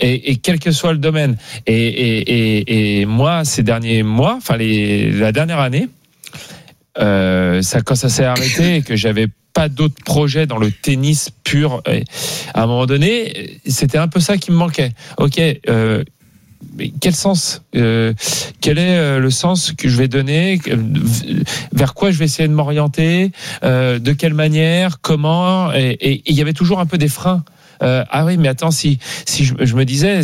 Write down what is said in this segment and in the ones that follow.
et quel que soit le domaine. Et moi, ces derniers mois, la dernière année, quand ça s'est arrêté et que j'avais pas d'autres projets dans le tennis pur, à un moment donné, c'était un peu ça qui me manquait. Ok. Mais quel sens quel est le sens que je vais donner, vers quoi je vais essayer de m'orienter, de quelle manière, comment, et il y avait toujours un peu des freins. Ah oui, mais attends, si je me disais,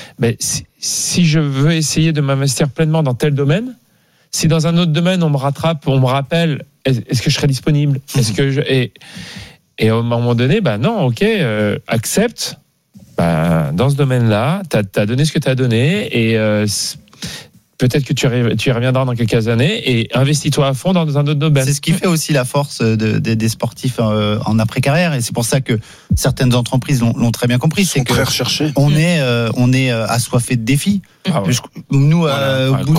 si je veux essayer de m'investir pleinement dans tel domaine, si dans un autre domaine on me rattrape, on me rappelle, est-ce que je serai disponible, est-ce que et à un moment donné, non, ok, accepte. Dans ce domaine-là, t'as donné ce que t'as donné, et peut-être que tu y reviendras dans quelques années, et investis-toi à fond dans un autre domaine. C'est ce qui fait aussi la force des sportifs en après-carrière, et c'est pour ça que certaines entreprises l'ont très bien compris. C'est que on est assoiffé de défis. Nous, au bout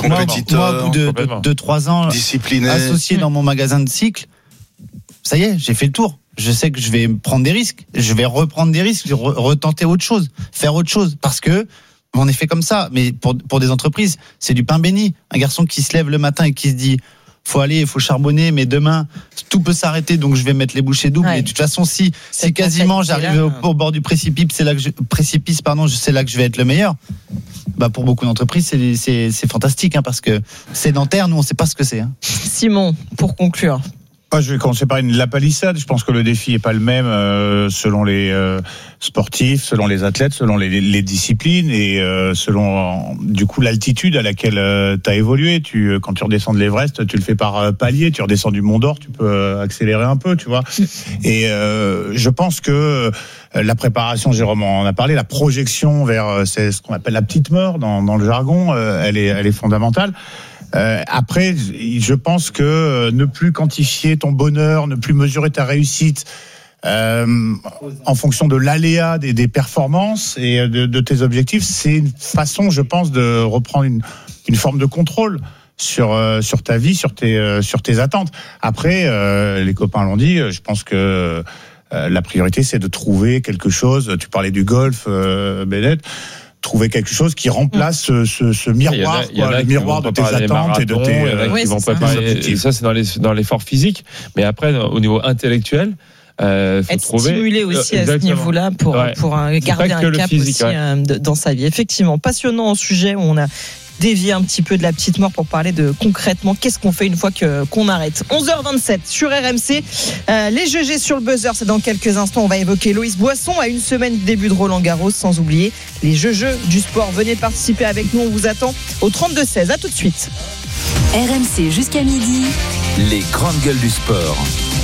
de 3 ans, discipliné, associé dans mon magasin de cycle, ça y est, j'ai fait le tour. Je sais que je vais prendre des risques, je vais reprendre des risques, je vais retenter autre chose, faire autre chose, parce que on est fait comme ça. Mais pour des entreprises, c'est du pain béni. Un garçon qui se lève le matin et qui se dit il faut charbonner, mais demain tout peut s'arrêter, donc je vais mettre les bouchées doubles. Et de toute façon, si quasiment j'arrive au bord du précipice, c'est là que c'est là que je vais être le meilleur. Pour beaucoup d'entreprises, c'est fantastique, parce que sédentaire, nous on sait pas ce que c'est. Simon, pour conclure. Moi, je vais commencer par la palissade. Je pense que le défi est pas le même selon les sportifs, selon les athlètes, selon les disciplines, et selon du coup l'altitude à laquelle tu as évolué. Quand tu redescends de l'Everest, tu le fais par palier. Tu redescends du Mont d'Or, tu peux accélérer un peu, tu vois. Et je pense que la préparation, Jérôme en a parlé, la projection vers c'est ce qu'on appelle la petite mort dans le jargon, elle est fondamentale. Après, je pense que ne plus quantifier ton bonheur, ne plus mesurer ta réussite en fonction de l'aléa des performances et de tes objectifs, c'est une façon, je pense, de reprendre une forme de contrôle sur ta vie, sur tes attentes. Après, les copains l'ont dit, je pense que la priorité, c'est de trouver quelque chose. Tu parlais du golf, Bennett. Trouver quelque chose qui remplace ce miroir, le miroir de tes attentes et de tes. Qui vont préparer. Ça, c'est dans l'effort physique, mais après, au niveau intellectuel, être stimulé aussi à ce niveau-là pour garder un cap physique, aussi dans sa vie. Effectivement, passionnant sujet où on a dévier un petit peu de la petite mort pour parler de concrètement qu'est-ce qu'on fait une fois qu'on arrête. 11h27 sur RMC, les GG sur le buzzer, c'est dans quelques instants. On va évoquer Loïs Boisson à une semaine du début de Roland-Garros, sans oublier les GG du sport. Venez participer avec nous, on vous attend au 32-16. À tout de suite. RMC jusqu'à midi, les grandes gueules du sport.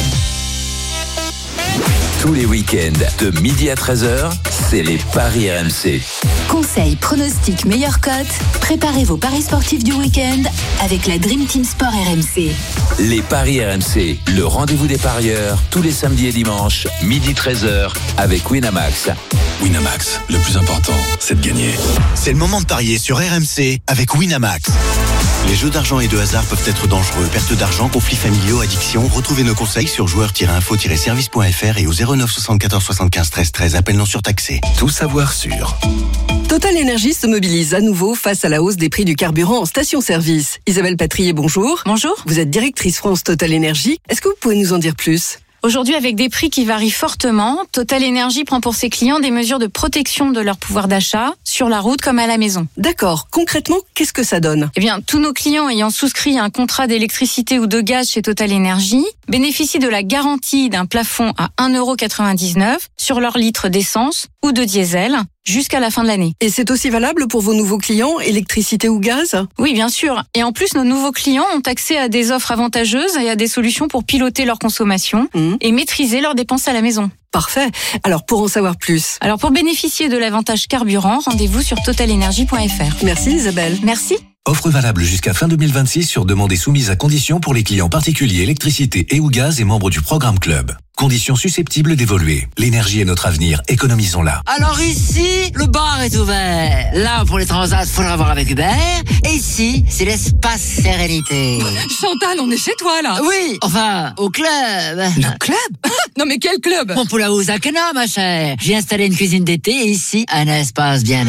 Tous les week-ends, de midi à 13h, c'est les Paris RMC. Conseils, pronostics, meilleures cotes. Préparez vos paris sportifs du week-end avec la Dream Team Sport RMC. Les Paris RMC, le rendez-vous des parieurs, tous les samedis et dimanches, midi 13h, avec Winamax. Winamax, le plus important, c'est de gagner. C'est le moment de parier sur RMC avec Winamax. Les jeux d'argent et de hasard peuvent être dangereux. Perte d'argent, conflits familiaux, addiction. Retrouvez nos conseils sur joueurs-info-service.fr et au 09 74 75 13 13. Appel non surtaxé. Tout savoir sur Total Énergie se mobilise à nouveau face à la hausse des prix du carburant en station-service. Isabelle Patrier, bonjour. Bonjour. Vous êtes directrice France Total Énergie. Est-ce que vous pouvez nous en dire plus ? Aujourd'hui, avec des prix qui varient fortement, Total Énergie prend pour ses clients des mesures de protection de leur pouvoir d'achat, sur la route comme à la maison. D'accord. Concrètement, qu'est-ce que ça donne ? Eh bien, tous nos clients ayant souscrit un contrat d'électricité ou de gaz chez Total Énergie bénéficient de la garantie d'un plafond à 1,99€ sur leur litre d'essence ou de diesel jusqu'à la fin de l'année. Et c'est aussi valable pour vos nouveaux clients, électricité ou gaz ? Oui, bien sûr. Et en plus, nos nouveaux clients ont accès à des offres avantageuses et à des solutions pour piloter leur consommation et maîtriser leurs dépenses à la maison. Parfait. Alors, pour en savoir plus. Alors, pour bénéficier de l'avantage carburant, rendez-vous sur totalenergie.fr. Merci Isabelle. Merci. Offre valable jusqu'à fin 2026 sur demande et soumise à conditions pour les clients particuliers électricité et ou gaz et membres du programme Club. Conditions susceptibles d'évoluer. L'énergie est notre avenir, économisons-la. Alors ici, le bar est ouvert. Là, pour les transats, faudra voir avec Hubert. Et ici, c'est l'espace sérénité. Chantal, on est chez toi, là. Oui, enfin, au club. Le club ? Non mais quel club ? Mon Poulaou Zakena, ma chère. J'ai installé une cuisine d'été et ici, un espace bien